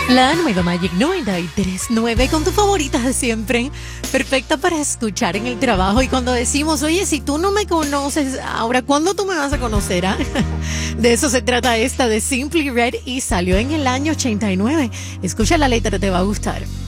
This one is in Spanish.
La nueva Magic 93.9 con tus favoritas de siempre. Perfecta para escuchar en el trabajo. Y cuando decimos, oye, si tú no me conoces, ahora, ¿cuándo tú me vas a conocer? Ah? De eso se trata esta de Simply Red y salió en el año 89. Escucha la letra, te va a gustar.